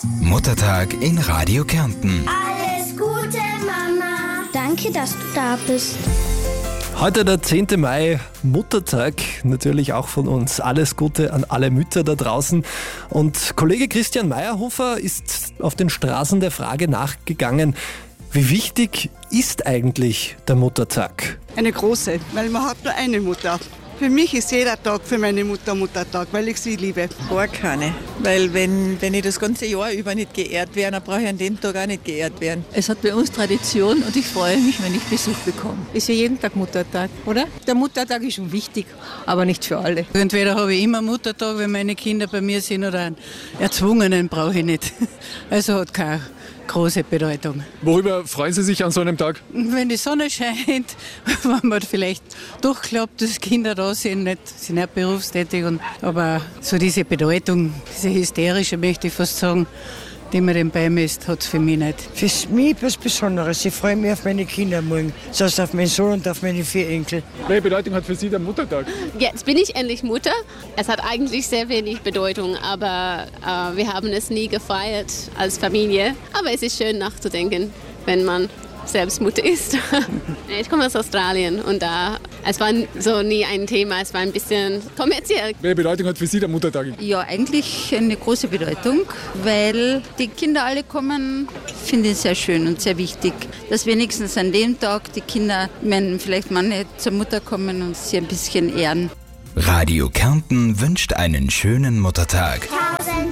Muttertag in Radio Kärnten. Alles Gute, Mama. Danke, dass du da bist. Heute der 10. Mai, Muttertag, natürlich auch von uns. Alles Gute an alle Mütter da draußen. Und Kollege Christian Meyerhofer ist auf den Straßen der Frage nachgegangen, wie wichtig ist eigentlich der Muttertag? Eine große, weil man hat nur eine Mutter. Für mich ist jeder Tag für meine Mutter Muttertag, weil ich sie liebe. Gar keine, weil wenn ich das ganze Jahr über nicht geehrt werde, dann brauche ich an dem Tag auch nicht geehrt werden. Es hat bei uns Tradition und ich freue mich, wenn ich Besuch bekomme. Ist ja jeden Tag Muttertag, oder? Der Muttertag ist schon wichtig, aber nicht für alle. Entweder habe ich immer Muttertag, wenn meine Kinder bei mir sind, oder einen erzwungenen brauche ich nicht. Also hat keine große Bedeutung. Worüber freuen Sie sich an so einem Tag? Wenn die Sonne scheint, wenn man vielleicht durchklappt, dass Kinder da sind, sind nicht berufstätig. Aber so diese Bedeutung, diese hysterische, möchte ich fast sagen, die man dem beimisst, hat es für mich nicht. Für mich was Besonderes. Ich freue mich auf meine Kinder morgen, sonst auf meinen Sohn und auf meine 4 Enkel. Welche Bedeutung hat für Sie der Muttertag? Jetzt bin ich endlich Mutter. Es hat eigentlich sehr wenig Bedeutung, aber wir haben es nie gefeiert als Familie. Aber es ist schön nachzudenken, wenn man selbst Mutter ist. Ich komme aus Australien und es war so nie ein Thema, es war ein bisschen kommerziell. Welche Bedeutung hat für Sie der Muttertag? Ja, eigentlich eine große Bedeutung, weil die Kinder alle kommen, finde ich sehr schön und sehr wichtig, dass wenigstens an dem Tag die Kinder, wenn vielleicht Mann zur Mutter kommen und sie ein bisschen ehren. Radio Kärnten wünscht einen schönen Muttertag. Tausend